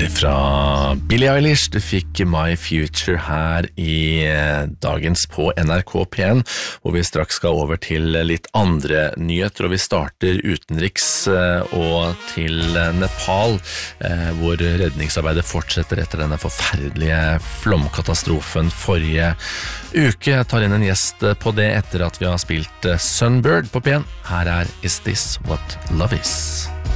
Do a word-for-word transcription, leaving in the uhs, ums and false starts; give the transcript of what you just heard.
Nydelig fra Billie Eilish. Du fikk My Future her i dagens på N R K P en, hvor vi straks skal over til litt andre nyheter, og vi starter utenriks og til Nepal, hvor redningsarbeidet fortsetter etter denne forferdelige flomkatastrofen forrige uke. Jeg tar inn en gjest på det etter at vi har spilt Sunbird på P en. Her er Is This What Love Is?